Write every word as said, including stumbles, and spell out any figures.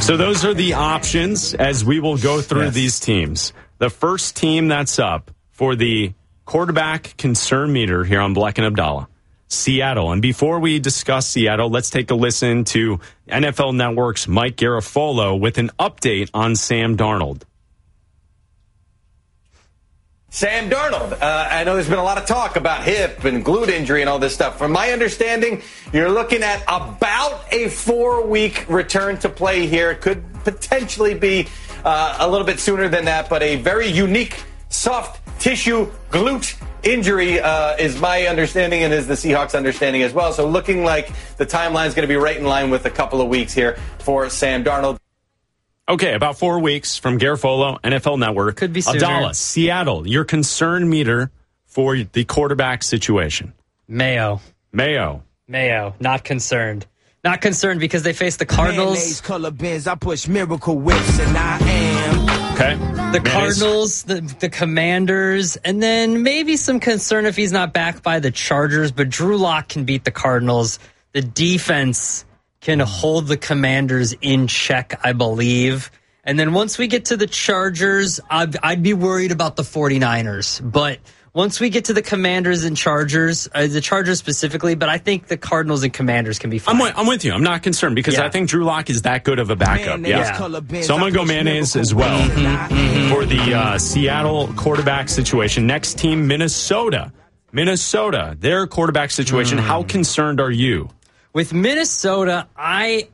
So those are the options as we will go through yes. these teams. The first team that's up for the quarterback concern meter here on Bleck and Abdallah, Seattle. And before we discuss Seattle, let's take a listen to N F L Network's Mike Garafolo with an update on Sam Darnold. Sam Darnold, uh, I know there's been a lot of talk about hip and glute injury and all this stuff. From my understanding, you're looking at about a four-week return to play here. It could potentially be uh, a little bit sooner than that, but a very unique soft tissue glute injury uh, is my understanding and is the Seahawks' understanding as well. So looking like the timeline is going to be right in line with a couple of weeks here for Sam Darnold. Okay, about four weeks from Garafolo, N F L Network. Could be sooner. Abdallah, Seattle, your concern meter for the quarterback situation. Mayo. Mayo. Mayo, not concerned. Not concerned because they face the Cardinals. Color bins, I push miracle whips and I am. Okay. The Cardinals, the, the Commanders, and then maybe some concern if he's not backed by the Chargers, but Drew Lock can beat the Cardinals. The defense can hold the Commanders in check, I believe. And then once we get to the Chargers, I'd, I'd be worried about the 49ers. But once we get to the Commanders and Chargers, uh, the Chargers specifically, but I think the Cardinals and Commanders can be fine. I'm with, I'm with you. I'm not concerned because yeah. I think Drew Lock is that good of a backup. Mayonnaise, yeah. So I'm going to go mayonnaise as well mm-hmm. for the uh, Seattle quarterback situation. Next team, Minnesota. Minnesota, their quarterback situation. Mm. How concerned are you? With Minnesota, I